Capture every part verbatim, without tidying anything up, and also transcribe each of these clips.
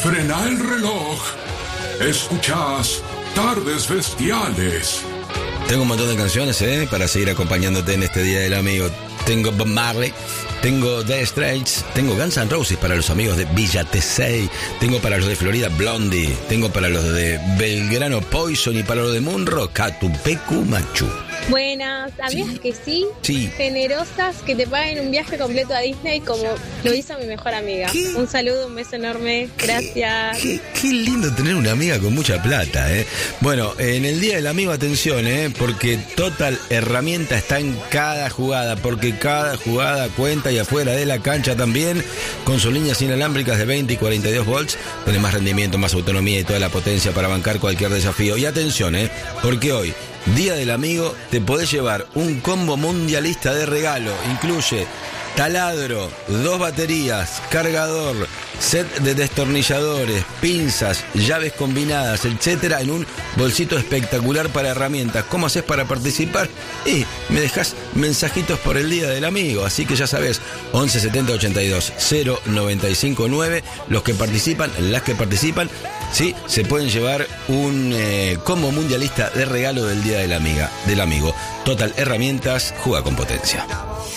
Frena el reloj. Escuchás Tardes Bestiales. Tengo un montón de canciones, ¿eh? Para seguir acompañándote en este Día del Amigo. Tengo Bob Marley, tengo The Straits, tengo Guns N' Roses para los amigos de Villa Tesey, tengo para los de Florida Blondie, tengo para los de Belgrano Poison y para los de Munro Catupecu Machu. Buenas, amigas sí. que sí, sí, generosas, que te paguen un viaje completo a Disney como lo hizo mi mejor amiga. ¿Qué? Un saludo, un beso enorme, gracias. Qué, qué, qué lindo tener una amiga con mucha plata, ¿eh? Bueno, en el Día del Amigo, atención, ¿eh? Porque Total Herramienta está en cada jugada, porque cada jugada cuenta y afuera de la cancha también, con sus líneas inalámbricas de veinte y cuarenta y dos volts, tiene más rendimiento, más autonomía y toda la potencia para bancar cualquier desafío. Y atención, ¿eh? Porque hoy, Día del Amigo, te podés llevar un combo mundialista de regalo. Incluye taladro, dos baterías, cargador, set de destornilladores, pinzas, llaves combinadas, etcétera, en un bolsito espectacular para herramientas. ¿Cómo haces para participar? Y me dejas mensajitos por el Día del Amigo, así que ya sabes, once setenta ochenta y dos cero noventa y cinco nueve. Los que participan, las que participan, sí, se pueden llevar un eh, combo mundialista de regalo del Día del Amiga, del Amigo. Total Herramientas, juega con potencia.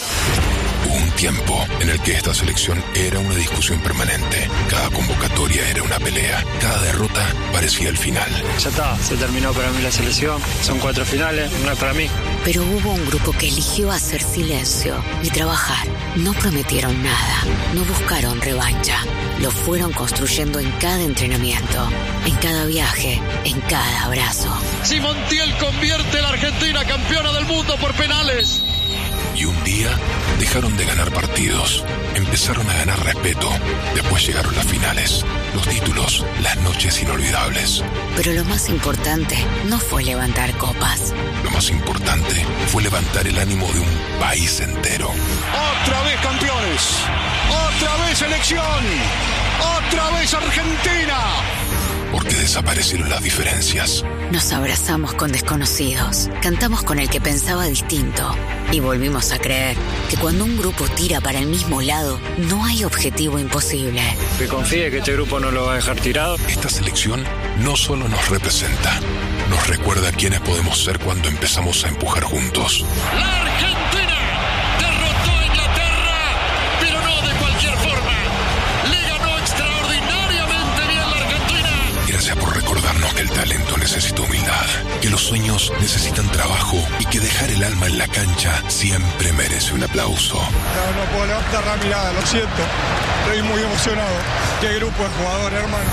Un tiempo en el que esta selección era una discusión permanente. Cada convocatoria era una pelea. Cada derrota parecía el final. Ya está, se terminó para mí la selección. Son cuatro finales, no es para mí. Pero hubo un grupo que eligió hacer silencio y trabajar. No prometieron nada, no buscaron revancha. Lo fueron construyendo en cada entrenamiento, en cada viaje, en cada abrazo. Si Montiel convierte a la Argentina campeona del mundo por penales. Y un día dejaron de ganar partidos, empezaron a ganar respeto, después llegaron las finales, los títulos, las noches inolvidables. Pero lo más importante no fue levantar copas. Lo más importante fue levantar el ánimo de un país entero. ¡Otra vez campeones! ¡Otra vez selección! ¡Otra vez Argentina! Porque desaparecieron las diferencias. Nos abrazamos con desconocidos, cantamos con el que pensaba distinto y volvimos a creer que cuando un grupo tira para el mismo lado, no hay objetivo imposible. Que confíe que este grupo no lo va a dejar tirado. Esta selección no solo nos representa, nos recuerda quiénes podemos ser cuando empezamos a empujar juntos. ¡La Argentina derrotó a Inglaterra, pero no de cualquier forma! ¡Le ganó extraordinariamente bien la Argentina! Gracias por recordarnos que el talento necesita humildad, que los sueños necesitan trabajo y que dejar el alma en la cancha siempre merece un aplauso. No, no puedo levantar la mirada, lo siento. Estoy muy emocionado. Qué grupo de jugadores, hermano.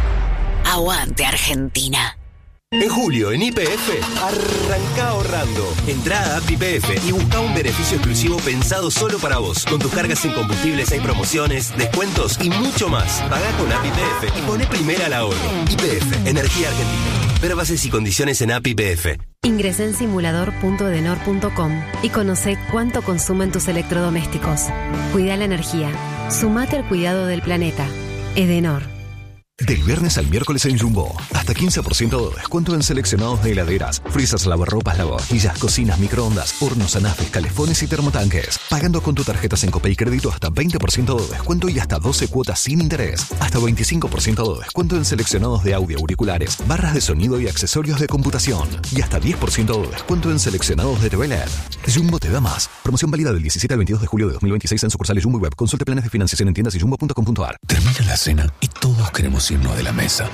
Aguante Argentina. En julio, en Y P F, arranca ahorrando. Entrá a App Y P F y busca un beneficio exclusivo pensado solo para vos. Con tus cargas en combustibles hay promociones, descuentos y mucho más. Pagá con App Y P F y poné primera al ahorro. Y P F, Energía Argentina. Ver bases y condiciones en App Y P F. Ingresá en simulador punto edenor punto com y conocé cuánto consumen tus electrodomésticos. Cuida la energía. Sumate al cuidado del planeta. Edenor. Del viernes al miércoles en Jumbo, hasta quince por ciento de descuento en seleccionados de heladeras, frisas, lavarropas, lavavajillas, cocinas, microondas, hornos, anafes, calefones y termotanques. Pagando con tu tarjeta Sencopay Crédito hasta veinte por ciento de descuento y hasta doce cuotas sin interés. Hasta veinticinco por ciento de descuento en seleccionados de audio, auriculares, barras de sonido y accesorios de computación. Y hasta diez por ciento de descuento en seleccionados de T V L E D. Jumbo te da más. Promoción válida del diecisiete al veintidós de julio de dos mil veintiséis en sucursales Jumbo y Web. Consulte planes de financiación en tiendas y jumbo punto com punto a r. Termina la cena y todos queremos irnos de la mesa.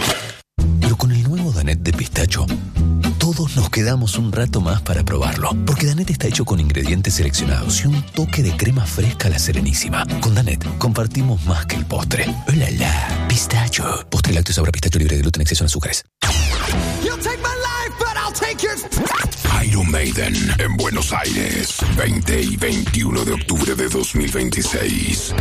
Pero con el nuevo Danette de pistacho, todos nos quedamos un rato más para probarlo. Porque Danette está hecho con ingredientes seleccionados y un toque de crema fresca a la Serenísima. Con Danette compartimos más que el postre. ¡Oh, la, la! Pistacho. Postre lácteo sabor a pistacho libre de gluten, exceso en azúcares. Iron Maiden en Buenos Aires, veinte y veintiuno de octubre de dos mil veintiséis.